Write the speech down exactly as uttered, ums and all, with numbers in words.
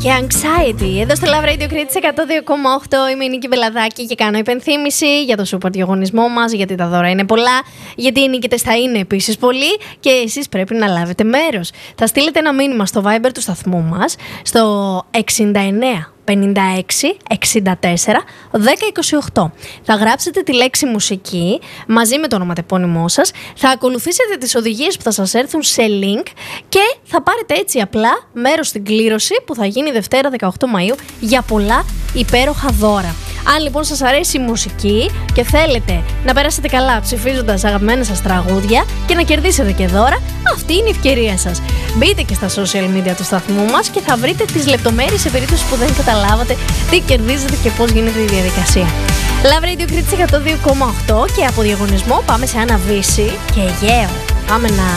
και Anxiety. Εδώ στο Love Radio Crete εκατό δύο κόμμα οκτώ είμαι η Νίκη Βελαδάκη και κάνω υπενθύμηση για το super διαγωνισμό μας, γιατί τα δώρα είναι πολλά, γιατί οι νίκητες θα είναι επίσης πολλοί και εσείς πρέπει να λάβετε μέρος. Θα στείλετε ένα μήνυμα στο Viber του σταθμού μας στο εξήντα εννέα πενήντα έξι εξήντα τέσσερα δέκα είκοσι οκτώ. Θα γράψετε τη λέξη μουσική μαζί με το ονοματεπώνυμό σας, θα ακολουθήσετε τις οδηγίες που θα σας έρθουν σε link και θα πάρετε έτσι απλά μέρος στην κλήρωση που θα γίνει Δευτέρα δεκαοκτώ Μαΐου για πολλά υπέροχα δώρα. Αν λοιπόν σας αρέσει η μουσική και θέλετε να περάσετε καλά ψηφίζοντας αγαπημένα σας τραγούδια και να κερδίσετε και δώρα, αυτή είναι η ευκαιρία σας. Μπείτε και στα social media του σταθμού μας και θα βρείτε τις λεπτομέρειες σε περίπτωση που δεν καταλάβατε τι κερδίζετε και πώς γίνεται η διαδικασία. Love Radio Crete εκατό δύο κόμμα οκτώ και από διαγωνισμό πάμε σε ένα Βύση και Αιγαίο. Πάμε να